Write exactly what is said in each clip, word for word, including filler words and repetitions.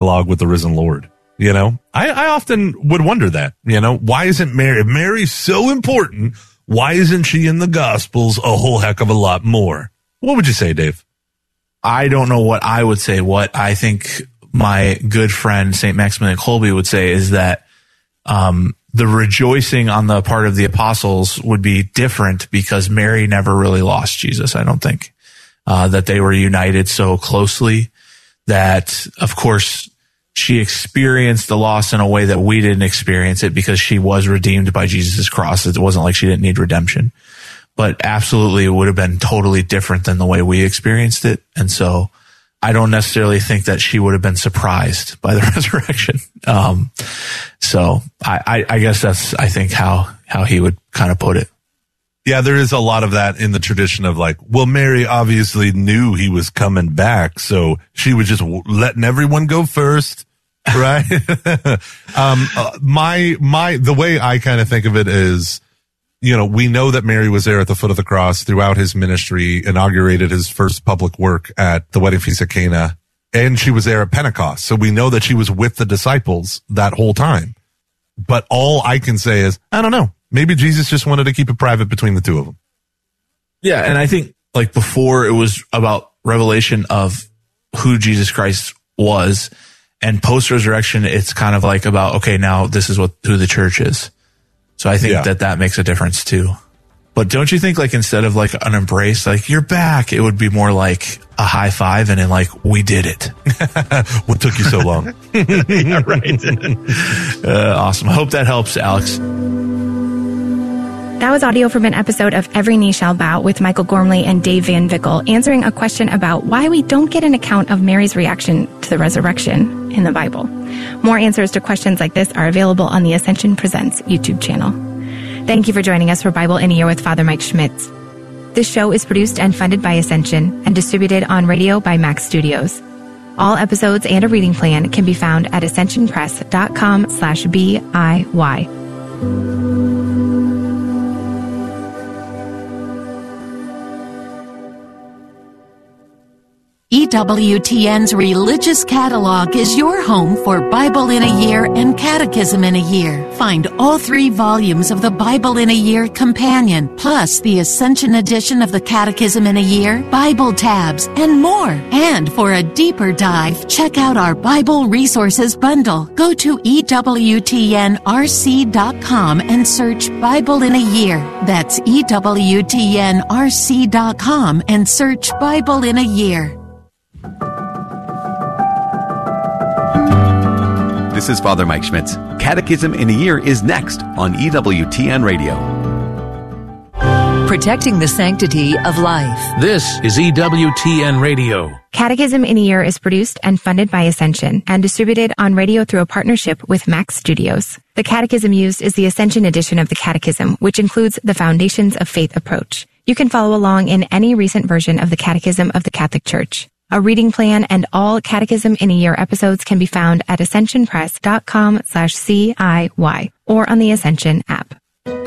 dialogue with the risen Lord. You know, I, I often would wonder that, you know, why isn't Mary, if Mary's so important, why isn't she in the Gospels a whole heck of a lot more? What would you say, Dave? I don't know what I would say. What I think my good friend Saint Maximilian Kolbe would say is that um, the rejoicing on the part of the apostles would be different because Mary never really lost Jesus, I don't think. Uh, that they were united so closely that, of course, she experienced the loss in a way that we didn't experience it because she was redeemed by Jesus' cross. It wasn't like she didn't need redemption. But absolutely, it would have been totally different than the way we experienced it. And so I don't necessarily think that she would have been surprised by the resurrection. Um, so I, I, I guess that's, I think, how, how he would kind of put it. Yeah, there is a lot of that in the tradition of like, well, Mary obviously knew he was coming back, so she was just letting everyone go first, right? um, uh, my, my, the way I kind of think of it is, you know, we know that Mary was there at the foot of the cross throughout his ministry, inaugurated his first public work at the wedding feast at Cana, and she was there at Pentecost. So we know that she was with the disciples that whole time. But all I can say is, I don't know. Maybe Jesus just wanted to keep it private between the two of them. Yeah, and I think like before it was about revelation of who Jesus Christ was, and post-resurrection it's kind of like about, okay, now this is what who the church is. So I think yeah. that that makes a difference too. But don't you think like instead of like an embrace, like you're back, it would be more like a high five and then like, we did it. What took you so long? Yeah, right. uh, awesome. I hope that helps, Alex. That was audio from an episode of Every Knee Shall Bow with Michael Gormley and Dave Van Vickle answering a question about why we don't get an account of Mary's reaction to the resurrection in the Bible. More answers to questions like this are available on the Ascension Presents YouTube channel. Thank you for joining us for Bible in a Year with Father Mike Schmitz. This show is produced and funded by Ascension and distributed on radio by Max Studios. All episodes and a reading plan can be found at ascensionpress.com slash B-I-Y. E W T N's Religious Catalog is your home for Bible in a Year and Catechism in a Year. Find all three volumes of the Bible in a Year Companion, plus the Ascension edition of the Catechism in a Year, Bible tabs, and more. And for a deeper dive, check out our Bible Resources Bundle. Go to E W T N R C dot com and search Bible in a Year. That's E W T N R C dot com and search Bible in a Year. This is Father Mike Schmitz. Catechism in a Year is next on E W T N Radio. Protecting the sanctity of life. This is E W T N Radio. Catechism in a Year is produced and funded by Ascension and distributed on radio through a partnership with Max Studios. The catechism used is the Ascension edition of the Catechism, which includes the Foundations of Faith approach. You can follow along in any recent version of the Catechism of the Catholic Church. A reading plan and all Catechism in a Year episodes can be found at ascensionpress.com slash C-I-Y or on the Ascension app.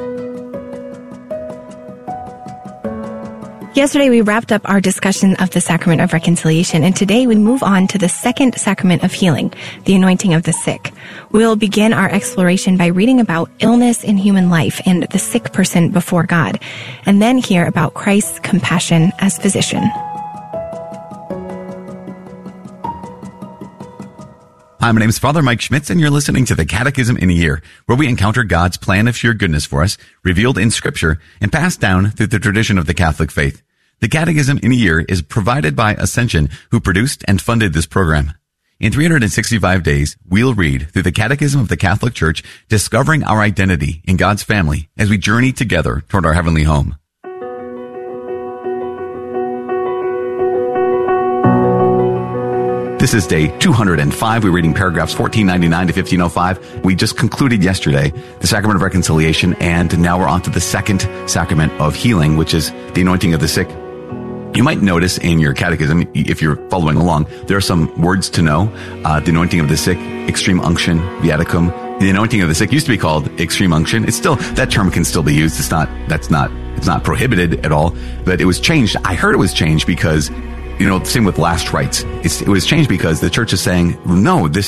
Yesterday, we wrapped up our discussion of the Sacrament of Reconciliation, and today we move on to the second sacrament of healing, the anointing of the sick. We'll begin our exploration by reading about illness in human life and the sick person before God, and then hear about Christ's compassion as physician. Hi, my name is Father Mike Schmitz, and you're listening to the Catechism in a Year, where we encounter God's plan of sheer goodness for us, revealed in Scripture, and passed down through the tradition of the Catholic faith. The Catechism in a Year is provided by Ascension, who produced and funded this program. In three hundred sixty-five days, we'll read through the Catechism of the Catholic Church, discovering our identity in God's family as we journey together toward our heavenly home. This is day two hundred five. We're reading paragraphs fourteen ninety-nine to fifteen oh five. We just concluded yesterday the Sacrament of Reconciliation, and now we're on to the second sacrament of healing, which is the anointing of the sick. You might notice in your catechism, if you're following along, there are some words to know. Uh, the anointing of the sick, extreme unction, viaticum. The anointing of the sick used to be called extreme unction. It's still, that term can still be used. It's not, that's not, it's not prohibited at all, but it was changed. I heard it was changed because, you know, same with last rites. It's, it was changed because the church is saying, no, this